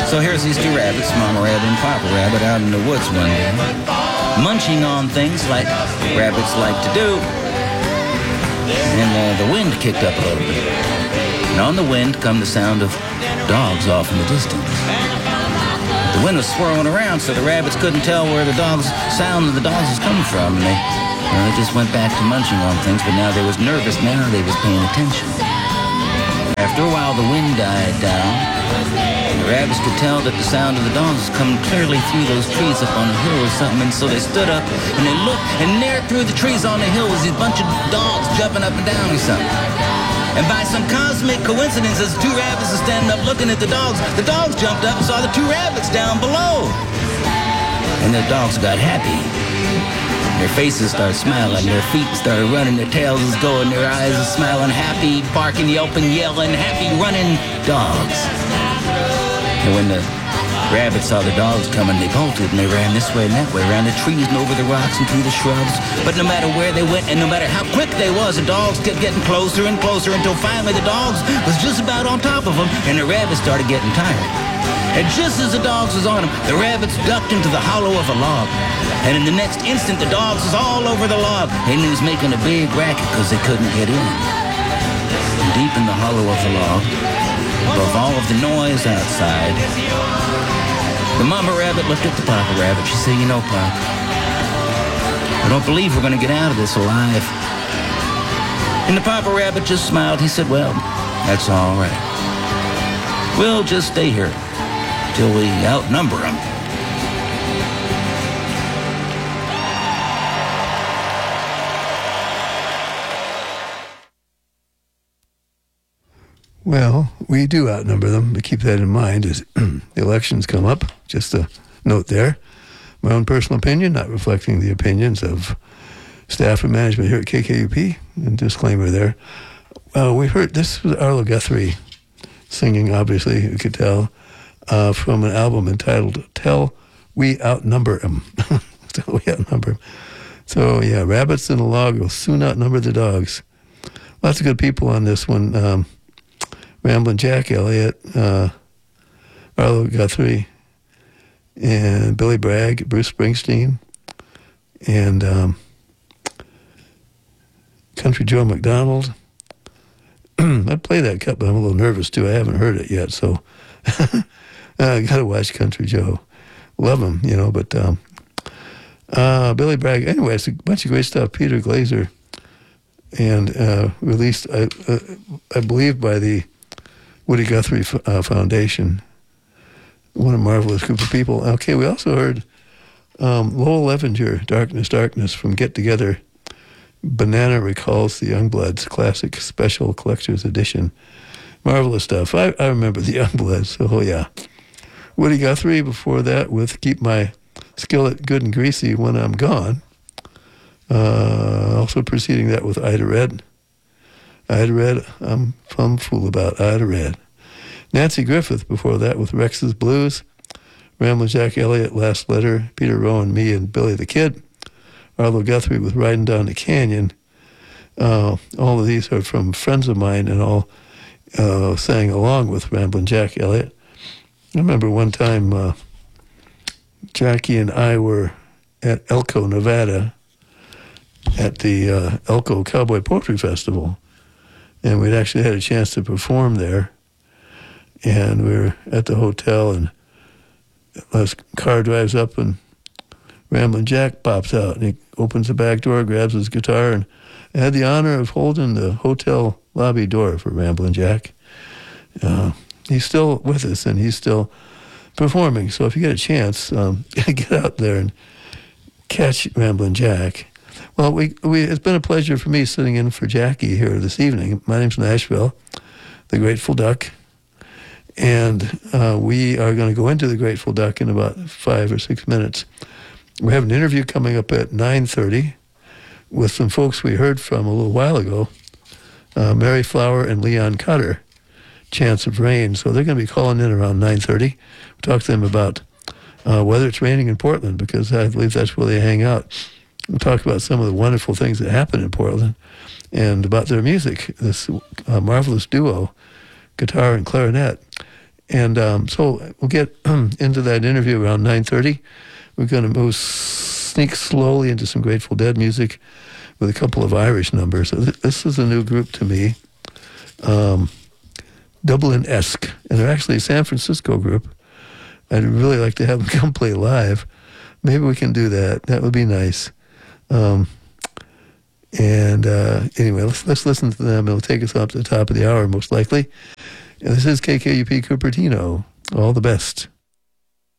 So here's these two rabbits, Mama Rabbit and Papa Rabbit, out in the woods one day, munching on things like rabbits like to do. And the wind kicked up a little bit. And on the wind come the sound of dogs off in the distance. The wind was swirling around, so the rabbits couldn't tell where the sound of the dogs was coming from. And they just went back to munching on things, but now they was nervous. Now they was paying attention. After a while, the wind died down. And the rabbits could tell that the sound of the dogs was coming clearly through those trees up on the hill or something. And so they stood up and they looked, and there through the trees on the hill was these bunch of dogs jumping up and down or something. And by some cosmic coincidence, as the two rabbits are standing up looking at the dogs jumped up and saw the two rabbits down below. And the dogs got happy. Their faces started smiling, their feet started running, their tails was going, their eyes are smiling, happy, barking, yelping, yelling, happy, running dogs. And when the rabbits saw the dogs coming, they bolted and they ran this way and that way, around the trees and over the rocks and through the shrubs. But no matter where they went and no matter how quick they was, the dogs kept getting closer and closer until finally the dogs was just about on top of them and the rabbits started getting tired. And just as the dogs was on them, the rabbits ducked into the hollow of a log. And in the next instant, the dogs was all over the log. And he was making a big racket because they couldn't get in. And deep in the hollow of the log, above all of the noise outside, the Mama Rabbit looked at the Papa Rabbit. She said, "You know, Pop, I don't believe we're going to get out of this alive." And the Papa Rabbit just smiled. He said, "Well, that's all right. We'll just stay here till we outnumber them." Well, we do outnumber them, but keep that in mind as the elections come up. Just a note there. My own personal opinion, not reflecting the opinions of staff and management here at KKUP. And disclaimer there. We heard, this was Arlo Guthrie singing, obviously, you could tell, from an album entitled Till We Outnumber 'Em. Till We Outnumber 'Em. So, yeah, rabbits in a log will soon outnumber the dogs. Lots of good people on this one. Ramblin' Jack Elliott, Arlo Guthrie, and Billy Bragg, Bruce Springsteen, and Country Joe McDonald. I'd play that cut, but I'm a little nervous too. I haven't heard it yet, so I got to watch Country Joe. Love him, you know, but Billy Bragg. Anyway, it's a bunch of great stuff. Peter Glazer, and released, I believe, by the Woody Guthrie Foundation. What a marvelous group of people. Okay, we also heard Lowell Levenger, Darkness, Darkness, from Get Together. Banana Recalls the Youngbloods, classic special collector's edition. Marvelous stuff. I remember the Youngbloods, so oh yeah. Woody Guthrie before that with Keep My Skillet Good and Greasy When I'm Gone. Also preceding that with Ida Red. Ida Red, I'm plumb fool about Ida Red. Nancy Griffith before that with Rex's Blues. Ramblin' Jack Elliott, Last Letter. Peter Rowan, Me and Billy the Kid. Arlo Guthrie with Riding Down the Canyon. All of these are from friends of mine and all sang along with Ramblin' Jack Elliott. I remember one time Jackie and I were at Elko, Nevada at the Elko Cowboy Poetry Festival. And we'd actually had a chance to perform there. And we were at the hotel, and this car drives up, and Ramblin' Jack pops out, and he opens the back door, grabs his guitar, and I had the honor of holding the hotel lobby door for Ramblin' Jack. He's still with us, and he's still performing. So if you get a chance, get out there and catch Ramblin' Jack. Well, it's been a pleasure for me sitting in for Jackie here this evening. My name's Nashville, the Grateful Duck. And we are going to go into the Grateful Duck in about 5 or 6 minutes. We have an interview coming up at 9:30 with some folks we heard from a little while ago, Mary Flower and Leon Cutter, Chance of Rain. So they're going to be calling in around 9:30. We'll talk to them about whether it's raining in Portland, because I believe that's where they hang out. We'll talk about some of the wonderful things that happen in Portland and about their music, this marvelous duo, guitar and clarinet. And so we'll get into that interview around 9:30. We're going to sneak slowly into some Grateful Dead music with a couple of Irish numbers. So this is a new group to me, Dublin-esque, and they're actually a San Francisco group. I'd really like to have them come play live. Maybe we can do that. That would be nice. Anyway, let's listen to them. It'll take us up to the top of the hour, most likely. And this is KKUP Cupertino. All the best.